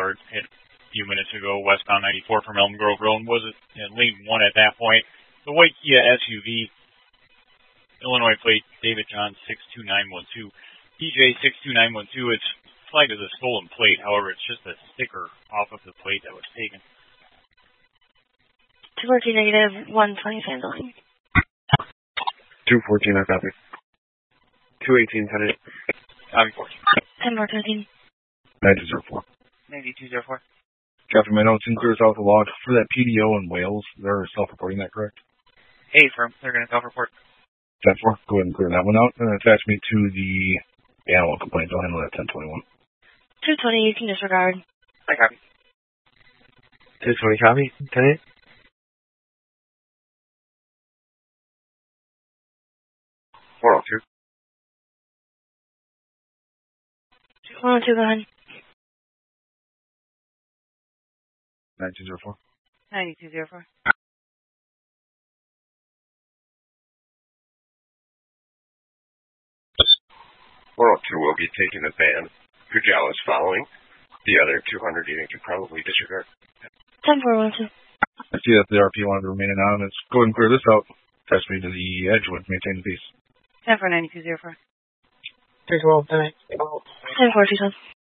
car hit a few minutes ago, westbound 94 from Elm Grove Road. Was it lane 1 at that point? The white Kia SUV, Illinois plate, David John 62912. DJ 62912, it's flagged as a stolen plate. However, it's just a sticker off of the plate that was taken. 214 negative 120 handling. 214, I copy. 218, Tenant. Copy 14. 10-4-13. 9204. 9204. Copy my notes, clear south of log. For that PDO in Wales, they're self-reporting that, correct? Hey, firm. They're going to self-report. 10-4. Go ahead and clear that one out. And attach me to the animal complaint. I'll handle that 1021. 220, you can disregard. I copy. 220 copy. Tenant. 402. 102, go ahead. 9204. 9204. Will be taking the van. Pujal is following. The other 200 you can probably disregard. 10-4-1-2. I see that the RP wanted to remain anonymous. Go ahead and clear this out. Attach me to the Edgewood. Maintain the peace. 10-4-9204. 312, Tenant. 10-4-2-10.